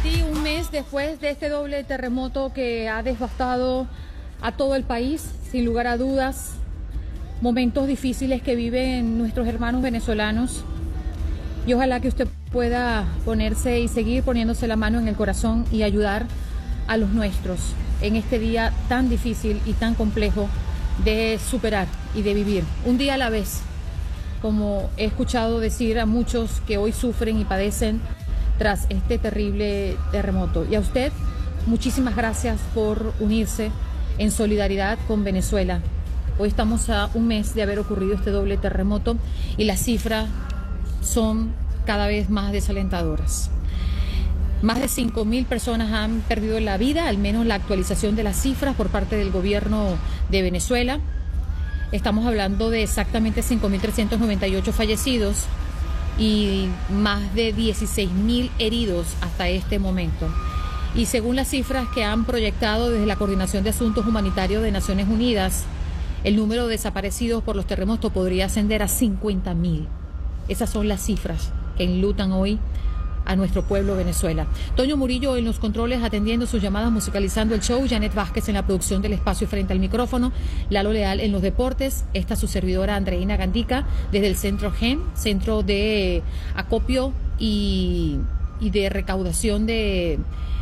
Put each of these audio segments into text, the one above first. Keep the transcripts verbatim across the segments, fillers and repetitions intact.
ti, un mes después de este doble terremoto que ha devastado a todo el país, sin lugar a dudas, momentos difíciles que viven nuestros hermanos venezolanos, y ojalá que usted pueda ponerse y seguir poniéndose la mano en el corazón y ayudar a los nuestros en este día tan difícil y tan complejo de superar y de vivir, un día a la vez, como he escuchado decir a muchos que hoy sufren y padecen tras este terrible terremoto. Y a usted, muchísimas gracias por unirse en solidaridad con Venezuela. Hoy estamos a un mes de haber ocurrido este doble terremoto y las cifras son cada vez más desalentadoras. Más de cinco mil personas han perdido la vida, al menos la actualización de las cifras por parte del gobierno de Venezuela. Estamos hablando de exactamente cinco mil trescientos noventa y ocho fallecidos y más de dieciséis mil heridos hasta este momento. Y según las cifras que han proyectado desde la Coordinación de Asuntos Humanitarios de Naciones Unidas, el número de desaparecidos por los terremotos podría ascender a cincuenta mil. Esas son las cifras que enlutan hoy a nuestro pueblo Venezuela. Toño Murillo en los controles atendiendo sus llamadas, musicalizando el show, Janet Vázquez en la producción del espacio frente al micrófono, Lalo Leal en los deportes, esta su servidora Andreina Gandica desde el Centro G E M, Centro de Acopio y, y de Recaudación de,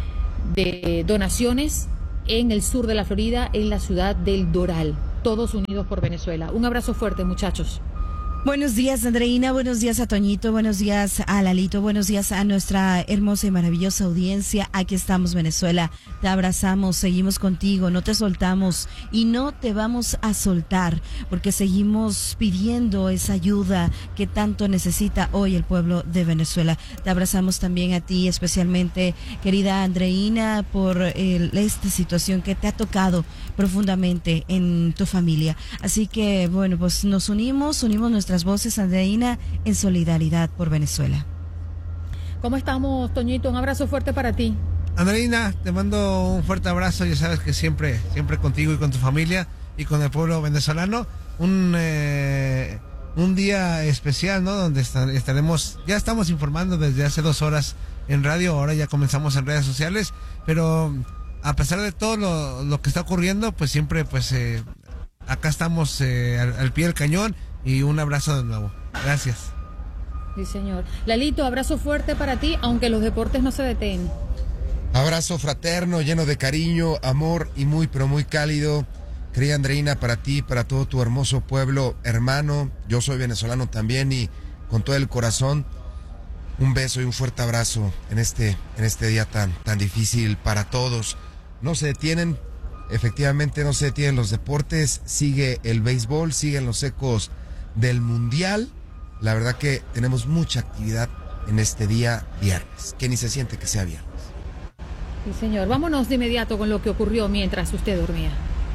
de Donaciones en el sur de la Florida, en la ciudad del Doral. Todos unidos por Venezuela. Un abrazo fuerte, muchachos. Buenos días, Andreina, buenos días a Toñito, buenos días a Lalito, buenos días a nuestra hermosa y maravillosa audiencia. Aquí estamos, Venezuela, te abrazamos, seguimos contigo, no te soltamos y no te vamos a soltar porque seguimos pidiendo esa ayuda que tanto necesita hoy el pueblo de Venezuela. Te abrazamos también a ti, especialmente, querida Andreina, por el, esta situación que te ha tocado profundamente en tu familia. Así que, bueno, pues nos unimos, unimos nuestra Nuestras voces, Andreina, en solidaridad por Venezuela. ¿Cómo estamos, Toñito? Un abrazo fuerte para ti. Andreina, te mando un fuerte abrazo, ya sabes que siempre, siempre contigo y con tu familia y con el pueblo venezolano. Un, eh, un día especial, ¿no? Donde estaremos, ya estamos informando desde hace dos horas en radio, ahora ya comenzamos en redes sociales, pero a pesar de todo lo, lo que está ocurriendo, pues siempre, pues, eh, acá estamos eh, al, al pie del cañón. Y un abrazo de nuevo. Gracias. Sí, señor. Lalito, abrazo fuerte para ti, aunque los deportes no se detienen. Abrazo fraterno, lleno de cariño, amor y muy, pero muy cálido. Querida Andreina, para ti, para todo tu hermoso pueblo, hermano. Yo soy venezolano también y con todo el corazón, un beso y un fuerte abrazo en este, en este día tan, tan difícil para todos. No se detienen, efectivamente no se detienen los deportes, sigue el béisbol, siguen los ecos del Mundial. La verdad que tenemos mucha actividad en este día viernes, que ni se siente que sea viernes. Sí, señor. Vámonos de inmediato con lo que ocurrió mientras usted dormía.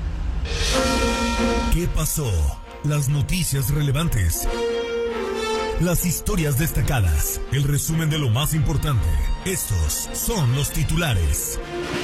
¿Qué pasó? Las noticias relevantes, las historias destacadas, el resumen de lo más importante. Estos son los titulares.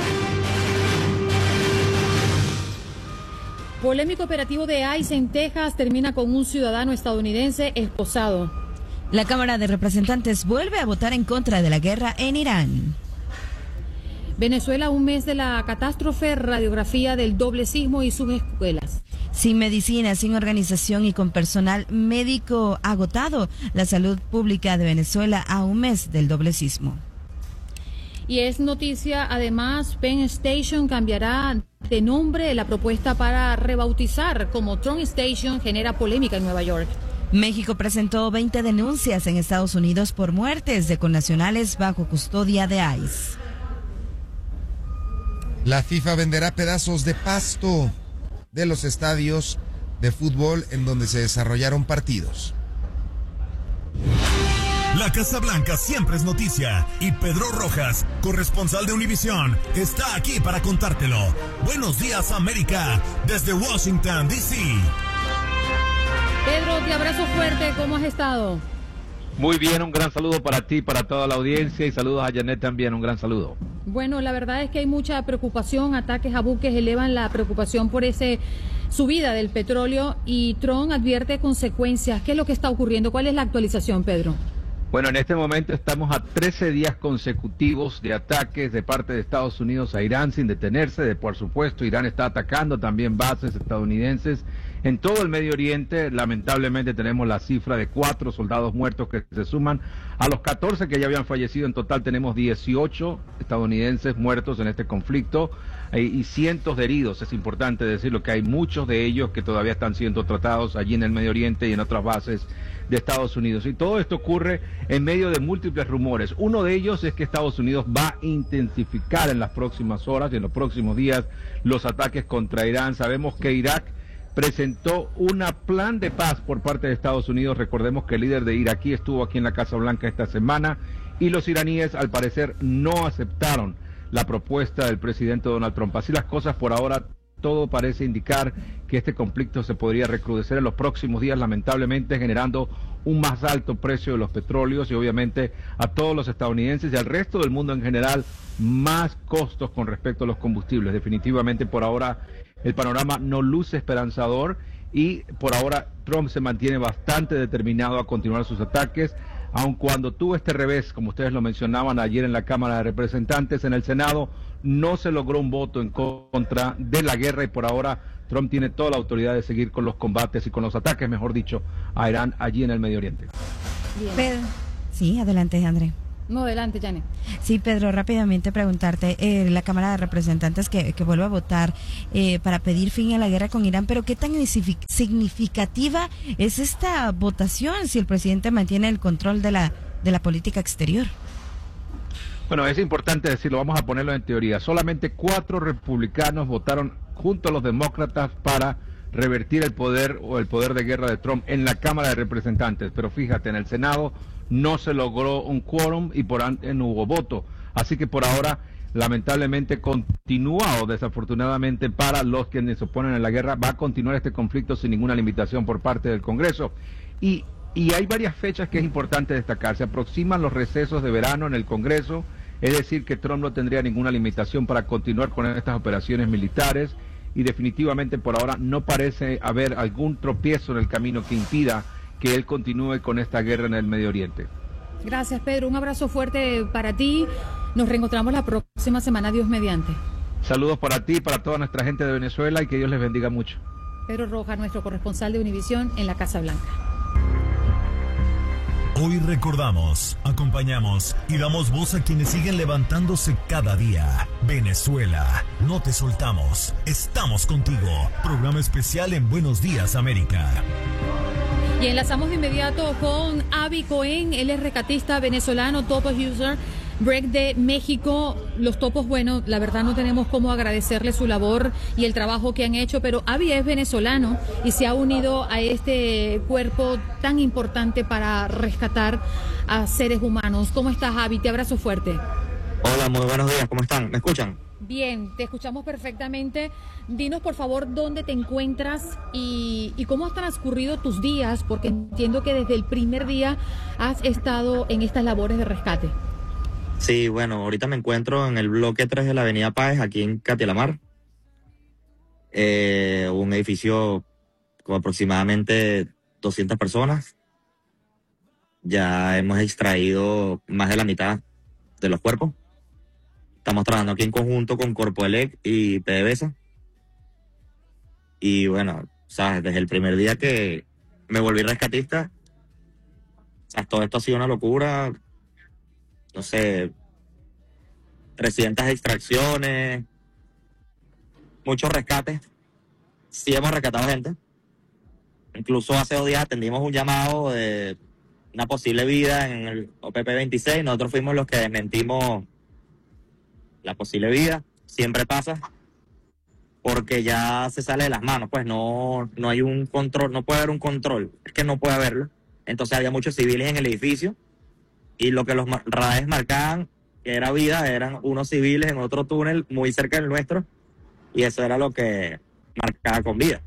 Polémico operativo de ICE en Texas termina con un ciudadano estadounidense esposado. La Cámara de Representantes vuelve a votar en contra de la guerra en Irán. Venezuela, un mes de la catástrofe, radiografía del doble sismo y sus escuelas. Sin medicina, sin organización y con personal médico agotado, la salud pública de Venezuela a un mes del doble sismo. Y es noticia, además, Penn Station cambiará de nombre. La propuesta para rebautizar como Trump Station genera polémica en Nueva York. México presentó veinte denuncias en Estados Unidos por muertes de connacionales bajo custodia de ICE. La FIFA venderá pedazos de pasto de los estadios de fútbol en donde se desarrollaron partidos. La Casa Blanca siempre es noticia y Pedro Rojas, corresponsal de Univisión, está aquí para contártelo. Buenos días, América, desde Washington, D C Pedro, te abrazo fuerte, ¿cómo has estado? Muy bien, un gran saludo para ti, para toda la audiencia y saludos a Janet también, un gran saludo. Bueno, la verdad es que hay mucha preocupación, ataques a buques elevan la preocupación por ese subida del petróleo y Trump advierte consecuencias. ¿Qué es lo que está ocurriendo? ¿Cuál es la actualización, Pedro? Bueno, en este momento estamos a trece días consecutivos de ataques de parte de Estados Unidos a Irán sin detenerse. De, por supuesto, Irán está atacando también bases estadounidenses en todo el Medio Oriente. Lamentablemente tenemos la cifra de cuatro soldados muertos que se suman a los catorce que ya habían fallecido. En total tenemos dieciocho estadounidenses muertos en este conflicto eh, y cientos de heridos. Es importante decirlo que hay muchos de ellos que todavía están siendo tratados allí en el Medio Oriente y en otras bases de Estados Unidos. Y todo esto ocurre en medio de múltiples rumores. Uno de ellos es que Estados Unidos va a intensificar en las próximas horas y en los próximos días los ataques contra Irán. Sabemos que Irak presentó un plan de paz por parte de Estados Unidos. Recordemos que el líder de iraquí estuvo aquí en la Casa Blanca esta semana y los iraníes al parecer no aceptaron la propuesta del presidente Donald Trump. Así las cosas por ahora, todo parece indicar que este conflicto se podría recrudecer en los próximos días, lamentablemente generando un más alto precio de los petróleos y obviamente a todos los estadounidenses y al resto del mundo en general más costos con respecto a los combustibles. Definitivamente por ahora el panorama no luce esperanzador y por ahora Trump se mantiene bastante determinado a continuar sus ataques, aun cuando tuvo este revés, como ustedes lo mencionaban ayer en la Cámara de Representantes. En el Senado no se logró un voto en contra de la guerra y por ahora Trump tiene toda la autoridad de seguir con los combates y con los ataques, mejor dicho, a Irán allí en el Medio Oriente. Bien. Pedro. Sí, adelante, André. No, adelante, Janet. Sí, Pedro, rápidamente preguntarte, eh, la Cámara de Representantes que, que vuelve a votar eh, para pedir fin a la guerra con Irán, pero ¿qué tan significativa es esta votación si el presidente mantiene el control de la, de la política exterior? Bueno, es importante decirlo, vamos a ponerlo en teoría. Solamente cuatro republicanos votaron junto a los demócratas para revertir el poder o el poder de guerra de Trump en la Cámara de Representantes, pero fíjate, en el Senado no se logró un quórum y por antes no hubo voto, así que por ahora lamentablemente continúa o desafortunadamente para los quienes se oponen a la guerra va a continuar este conflicto sin ninguna limitación por parte del Congreso y, y hay varias fechas que es importante destacar. Se aproximan los recesos de verano en el Congreso, es decir que Trump no tendría ninguna limitación para continuar con estas operaciones militares y definitivamente por ahora no parece haber algún tropiezo en el camino que impida que él continúe con esta guerra en el Medio Oriente. Gracias, Pedro. Un abrazo fuerte para ti. Nos reencontramos la próxima semana, Dios mediante. Saludos para ti, para toda nuestra gente de Venezuela y que Dios les bendiga mucho. Pedro Rojas, nuestro corresponsal de Univisión en la Casa Blanca. Hoy recordamos, acompañamos y damos voz a quienes siguen levantándose cada día. Venezuela, no te soltamos, estamos contigo. Programa especial en Buenos Días, América. Y enlazamos de inmediato con Avi Cohen, él es rescatista venezolano, topo user, break de México. Los topos, bueno, la verdad no tenemos cómo agradecerle su labor y el trabajo que han hecho, pero Avi es venezolano y se ha unido a este cuerpo tan importante para rescatar a seres humanos. ¿Cómo estás, Avi? Te abrazo fuerte. Hola, muy buenos días, ¿cómo están? ¿Me escuchan? Bien, te escuchamos perfectamente. Dinos, por favor, dónde te encuentras y, y cómo han transcurrido tus días, porque entiendo que desde el primer día has estado en estas labores de rescate. Sí, bueno, ahorita me encuentro en el bloque tres de la Avenida Páez, aquí en Catialamar. Eh, un edificio con aproximadamente doscientas personas. Ya hemos extraído más de la mitad de los cuerpos. Estamos trabajando aquí en conjunto con Corpoelec y PDVSA. Y bueno, sabes, desde el primer día que me volví rescatista, sabes, todo esto ha sido una locura. No sé, trescientas extracciones, muchos rescates. Sí hemos rescatado gente. Incluso hace dos días atendimos un llamado de una posible vida en el O P P veintiséis. Nosotros fuimos los que desmentimos la posible vida. Siempre pasa porque ya se sale de las manos, pues no, no hay un control, no puede haber un control, es que no puede haberlo. Entonces había muchos civiles en el edificio y lo que los radares marcaban que era vida eran unos civiles en otro túnel muy cerca del nuestro y eso era lo que marcaba con vida.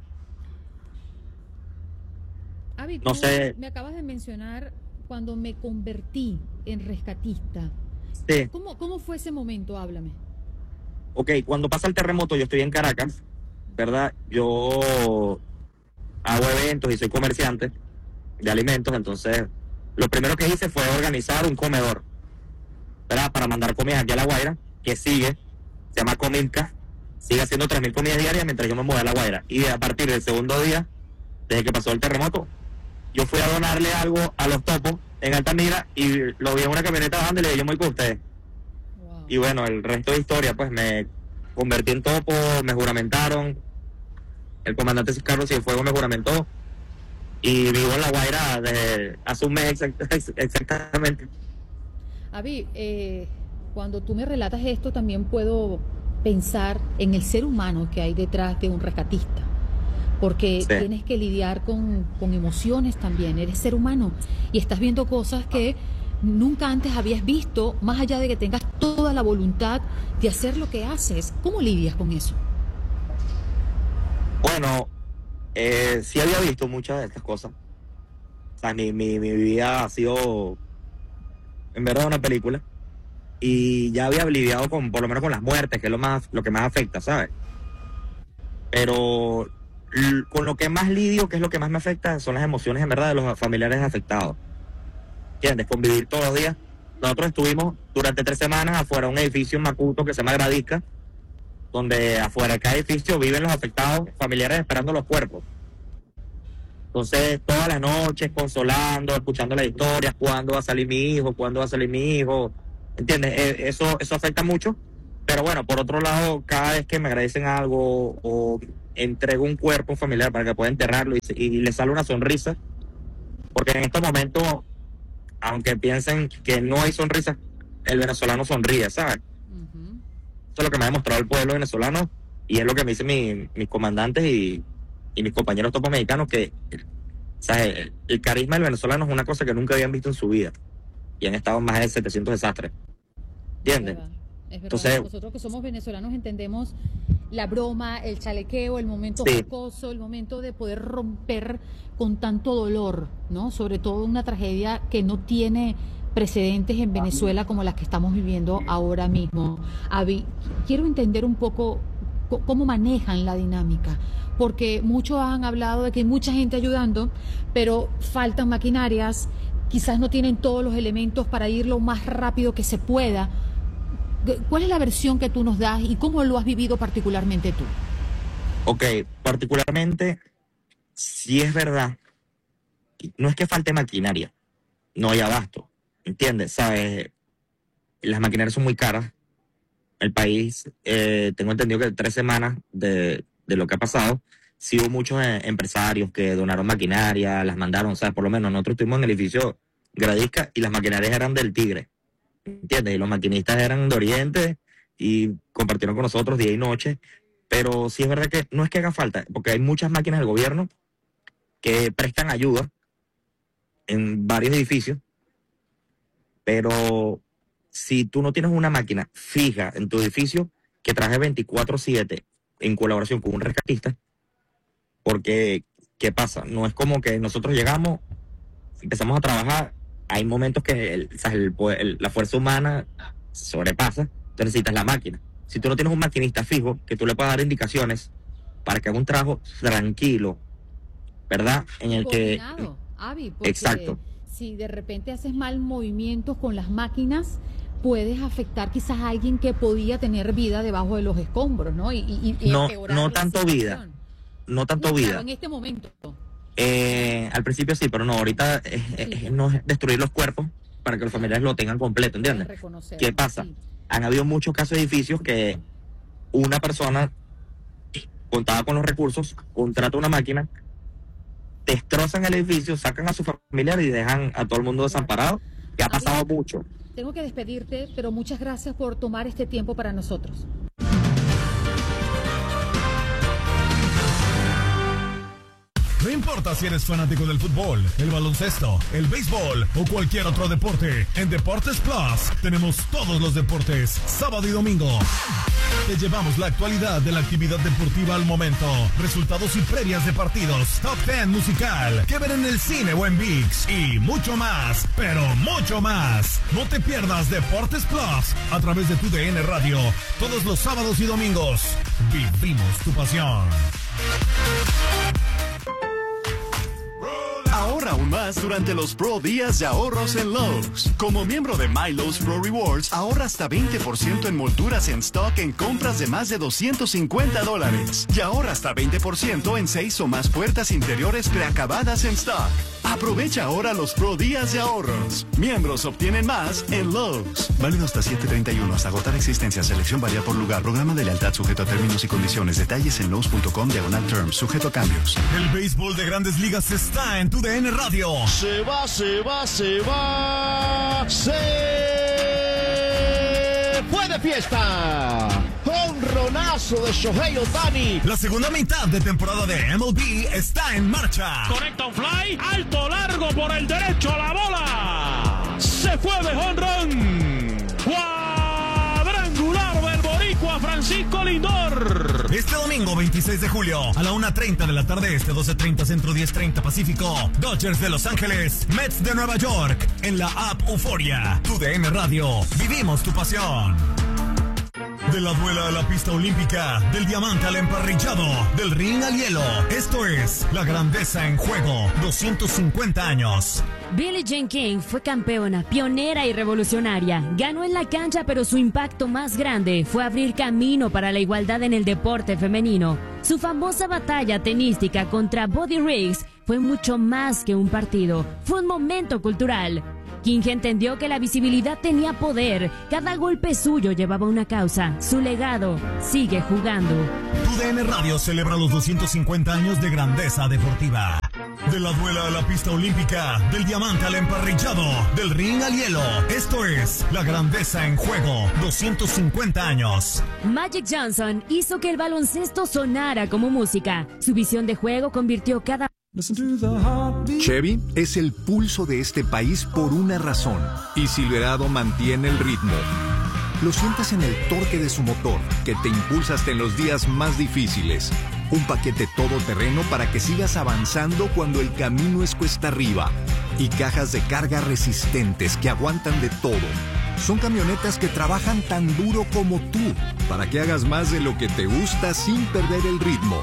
Avi, no sé. Me acabas de mencionar cuando me convertí en rescatista. Sí. ¿Cómo, cómo fue ese momento? Háblame. Ok, cuando pasa el terremoto, yo estoy en Caracas, ¿verdad? Yo hago eventos y soy comerciante de alimentos, entonces lo primero que hice fue organizar un comedor, ¿verdad? Para mandar comidas aquí a La Guaira, que sigue, se llama Comilca, sigue haciendo tres mil comidas diarias mientras yo me mudé a La Guaira. Y a partir del segundo día, desde que pasó el terremoto, yo fui a donarle algo a los topos en Altamira y lo vi en una camioneta bajando y le dije, yo me voy con ustedes. Wow. Y bueno, el resto de historia, pues me convertí en topo, me juramentaron, el comandante Carlos Cienfuegos me juramentó y vivo en La Guaira desde hace un mes exact, exactamente. Avi, eh, cuando tú me relatas esto también puedo pensar en el ser humano que hay detrás de un rescatista, porque sí. Tienes que lidiar con, con emociones también, eres ser humano y estás viendo cosas que nunca antes habías visto, más allá de que tengas toda la voluntad de hacer lo que haces. ¿Cómo lidias con eso? Bueno, eh, sí había visto muchas de estas cosas. O sea, mi, mi, mi vida ha sido en verdad una película y ya había lidiado con, por lo menos con las muertes, que es lo más, lo que más afecta, ¿sabes? Pero l- con lo que más lidio, que es lo que más me afecta, son las emociones en verdad de los familiares afectados. ¿Entiendes? Convivir todos los días. Nosotros estuvimos durante tres semanas afuera de un edificio en Macuto que se llama Gradisca, donde afuera de cada edificio viven los afectados familiares esperando los cuerpos. Entonces, todas las noches consolando, escuchando las historias, cuándo va a salir mi hijo, cuándo va a salir mi hijo, ¿entiendes? Eh, eso, eso afecta mucho, pero bueno, por otro lado, cada vez que me agradecen algo o entrego un cuerpo a un familiar para que pueda enterrarlo y, y le sale una sonrisa, porque en estos momentos, aunque piensen que no hay sonrisa, el venezolano sonríe, ¿sabes? Uh-huh. Eso es lo que me ha demostrado el pueblo venezolano y es lo que me dicen mi, mis comandantes y, y mis compañeros topos mexicanos, que ¿sabes? El, el carisma del venezolano es una cosa que nunca habían visto en su vida y han estado en más de setecientos desastres, ¿entiendes? Es verdad, es verdad. Entonces, nosotros que somos venezolanos entendemos la broma, el chalequeo, el momento sí. jocoso, el momento de poder romper con tanto dolor, ¿no? Sobre todo una tragedia que no tiene precedentes en Venezuela como las que estamos viviendo ahora mismo. Avi, quiero entender un poco c- cómo manejan la dinámica, porque muchos han hablado de que hay mucha gente ayudando, pero faltan maquinarias, quizás no tienen todos los elementos para ir lo más rápido que se pueda. ¿Cuál es la versión que tú nos das y cómo lo has vivido particularmente tú? Ok, particularmente, si es verdad, no es que falte maquinaria, no hay abasto, ¿entiendes? ¿Sabes? Las maquinarias son muy caras. El país, eh, tengo entendido que tres semanas de, de lo que ha pasado, sí hubo muchos eh, empresarios que donaron maquinaria, las mandaron, o sea, por lo menos nosotros estuvimos en el edificio Gradisca y las maquinarias eran del Tigre, ¿entiendes? Y los maquinistas eran de Oriente y compartieron con nosotros día y noche, pero sí es verdad que no es que haga falta, porque hay muchas máquinas del gobierno que prestan ayuda en varios edificios, pero si tú no tienes una máquina fija en tu edificio que trabaje veinticuatro siete en colaboración con un rescatista, porque, ¿qué pasa? No es como que nosotros llegamos, empezamos a trabajar, hay momentos que el, o sea, el, el, la fuerza humana se sobrepasa, entonces necesitas la máquina. Si tú no tienes un maquinista fijo, que tú le puedas dar indicaciones para que haga un trabajo tranquilo, ¿verdad? En el Coordinado, que... Avi, porque exacto. Si de repente haces mal movimientos con las máquinas, puedes afectar quizás a alguien que podía tener vida debajo de los escombros, ¿no? Y, y, y no, empeorar no la tanto situación. vida, no tanto no, vida. Claro, en este momento. Eh, al principio sí, pero no, ahorita es, Sí. es, no es destruir los cuerpos para que los familiares lo tengan completo, ¿entiendes? Reconocer, ¿Qué pasa? sí. Han habido muchos casos de edificios que una persona contaba con los recursos, contrata una máquina, destrozan el edificio, sacan a su familiar y dejan a todo el mundo desamparado, que ha pasado mucho. Tengo que despedirte, pero muchas gracias por tomar este tiempo para nosotros. No importa si eres fanático del fútbol, el baloncesto, el béisbol o cualquier otro deporte, en Deportes Plus tenemos todos los deportes, sábado y domingo. Te llevamos la actualidad de la actividad deportiva al momento, resultados y previas de partidos, top diez musical, que ver en el cine o en ViX y mucho más, pero mucho más. No te pierdas Deportes Plus a través de tu D N Radio, todos los sábados y domingos. Vivimos tu pasión. Ahora Ahorra aún más durante los Pro Días de Ahorros en Lowe's. Como miembro de My Lowe's Pro Rewards, ahorra hasta veinte por ciento en molduras en stock en compras de más de doscientos cincuenta dólares. Y ahorra hasta veinte por ciento en seis o más puertas interiores preacabadas en stock. Aprovecha ahora los Pro Días de Ahorros. Miembros obtienen más en Lowe's. Válido hasta siete treinta y uno. Hasta agotar existencia. Selección varía por lugar. Programa de lealtad sujeto a términos y condiciones. Detalles en lowes punto com diagonal terms. Sujeto a cambios. El béisbol de Grandes Ligas está en tu D N Radio. Se va, se va, se va. Se fue de fiesta. Honronazo de Shohei Ohtani. La segunda mitad de temporada de M L B está en marcha. Conecta un fly, alto, largo por el derecho a la bola. Se fue de jonrón. Cuadrangular del boricua Francisco Lindor. Este domingo veintiséis de julio a la una treinta de la tarde este, doce treinta centro, diez treinta pacífico. Dodgers de Los Ángeles, Mets de Nueva York. En la app Euforia. Tu D N Radio. Vivimos tu pasión. De la duela a la pista olímpica, del diamante al emparrillado, del ring al hielo. Esto es La Grandeza en Juego, doscientos cincuenta años. Billie Jean King fue campeona, pionera y revolucionaria. Ganó en la cancha, pero su impacto más grande fue abrir camino para la igualdad en el deporte femenino. Su famosa batalla tenística contra Buddy Riggs fue mucho más que un partido, fue un momento cultural. King entendió que la visibilidad tenía poder. Cada golpe suyo llevaba una causa. Su legado sigue jugando. Tu D N Radio celebra los doscientos cincuenta años de grandeza deportiva. De la duela a la pista olímpica, del diamante al emparrillado, del ring al hielo. Esto es La Grandeza en Juego, doscientos cincuenta años. Magic Johnson hizo que el baloncesto sonara como música. Su visión de juego convirtió cada... Chevy es el pulso de este país por una razón, y Silverado mantiene el ritmo. Lo sientes en el torque de su motor, que te impulsa hasta en los días más difíciles. Un paquete todoterreno para que sigas avanzando cuando el camino es cuesta arriba. Y cajas de carga resistentes que aguantan de todo. Son camionetas que trabajan tan duro como tú, para que hagas más de lo que te gusta sin perder el ritmo.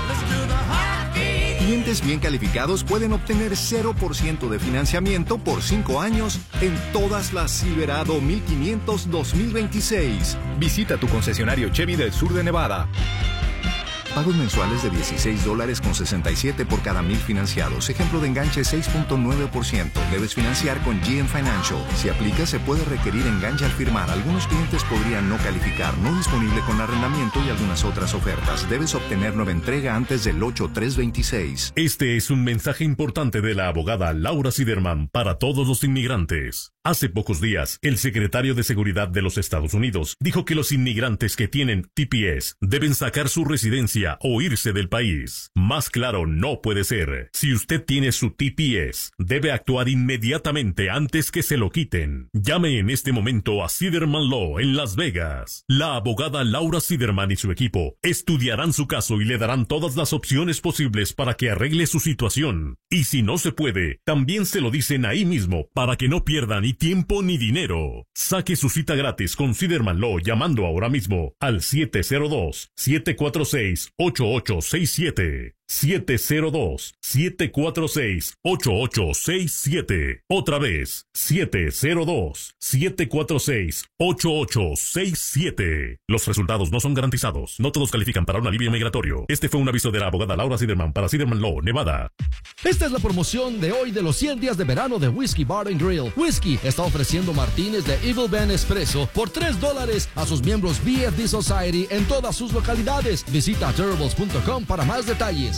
Clientes bien calificados pueden obtener cero por ciento de financiamiento por cinco años en todas las Silverado mil quinientos dos mil veintiséis. Visita tu concesionario Chevy del sur de Nevada. Pagos mensuales de dieciséis dólares con sesenta y siete por cada mil financiados. Ejemplo de enganche seis punto nueve por ciento. Debes financiar con G M Financial. Si aplica, se puede requerir enganche al firmar. Algunos clientes podrían no calificar. No disponible con arrendamiento y algunas otras ofertas. Debes obtener nueva entrega antes del ocho tres veintiséis. Este es un mensaje importante de la abogada Laura Siderman para todos los inmigrantes. Hace pocos días, el secretario de Seguridad de los Estados Unidos dijo que los inmigrantes que tienen T P S deben sacar su residencia o irse del país. Más claro no puede ser. Si usted tiene su T P S, debe actuar inmediatamente antes que se lo quiten. Llame en este momento a Siderman Law en Las Vegas. La abogada Laura Siderman y su equipo estudiarán su caso y le darán todas las opciones posibles para que arregle su situación. Y si no se puede, también se lo dicen ahí mismo para que no pierdan ni tiempo ni dinero. Saque su cita gratis con Siderman Law llamando ahora mismo al siete cero dos, siete cuatro seis, ocho ocho seis siete. siete cero dos, siete cuatro seis, ocho ocho seis siete. Otra vez, siete cero dos, siete cuatro seis, ocho ocho seis siete. Los resultados no son garantizados. No todos califican para un alivio migratorio. Este fue un aviso de la abogada Laura Siderman para Siderman Law, Nevada. Esta es la promoción de hoy de los cien días de verano de Whiskey Bar and Grill. Whiskey está ofreciendo martines de Evil Ben Espresso por tres dólares a sus miembros B F D Society en todas sus localidades. Visita terribles punto com para más detalles.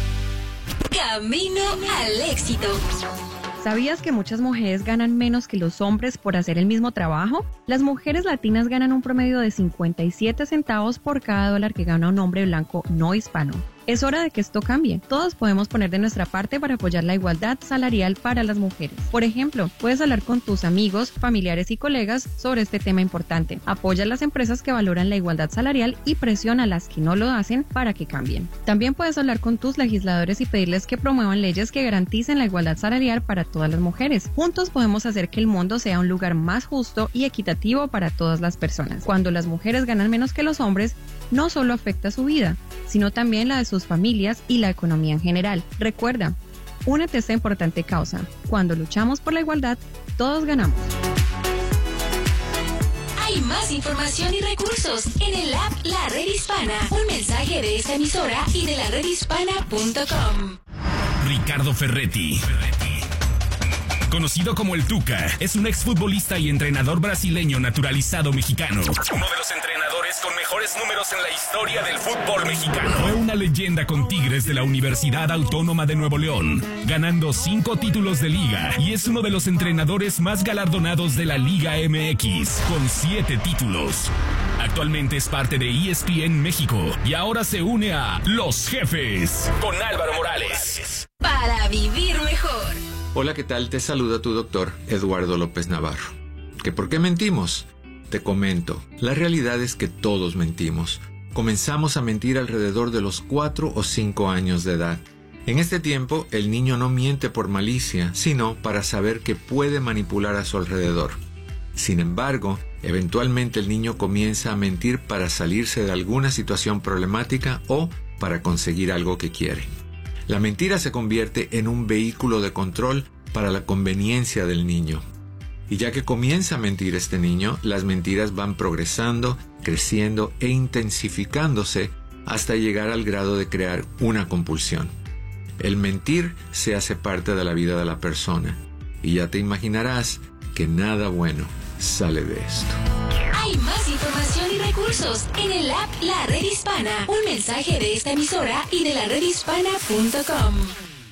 Camino al éxito. ¿Sabías que muchas mujeres ganan menos que los hombres por hacer el mismo trabajo? Las mujeres latinas ganan un promedio de cincuenta y siete centavos por cada dólar que gana un hombre blanco no hispano. Es hora de que esto cambie. Todos podemos poner de nuestra parte para apoyar la igualdad salarial para las mujeres. Por ejemplo, puedes hablar con tus amigos, familiares y colegas sobre este tema importante. Apoya a las empresas que valoran la igualdad salarial y presiona a las que no lo hacen para que cambien. También puedes hablar con tus legisladores y pedirles que promuevan leyes que garanticen la igualdad salarial para todas las mujeres. Juntos podemos hacer que el mundo sea un lugar más justo y equitativo para todas las personas. Cuando las mujeres ganan menos que los hombres, no solo afecta su vida, sino también la de sus familias y la economía en general. Recuerda, Únete a esta importante causa. Cuando luchamos por la igualdad, todos ganamos. Hay más información y recursos en el app La Red Hispana. Un mensaje de esta emisora y de la red hispana punto com. Ricardo Ferretti, conocido como el Tuca, es un exfutbolista y entrenador brasileño naturalizado mexicano. Uno de los entrenadores con mejores números en la historia del fútbol mexicano. Fue una leyenda con Tigres de la Universidad Autónoma de Nuevo León, ganando cinco títulos de liga, y es uno de los entrenadores más galardonados de la Liga M X, con siete títulos. Actualmente es parte de E S P N México y ahora se une a Los Jefes con Álvaro Morales. Para vivir mejor. Hola, ¿qué tal? Te saluda tu doctor Eduardo López Navarro. ¿Que por qué mentimos? Te comento, la realidad es que todos mentimos. Comenzamos a mentir alrededor de los cuatro o cinco años de edad. En este tiempo, el niño no miente por malicia, sino para saber que puede manipular a su alrededor. Sin embargo, eventualmente el niño comienza a mentir para salirse de alguna situación problemática o para conseguir algo que quiere. La mentira se convierte en un vehículo de control para la conveniencia del niño. Y ya que comienza a mentir este niño, las mentiras van progresando, creciendo e intensificándose hasta llegar al grado de crear una compulsión. El mentir se hace parte de la vida de la persona, y ya te imaginarás que nada bueno sale de esto. Hay más información y recursos en el app La Red Hispana. Un mensaje de esta emisora y de la red hispana punto com.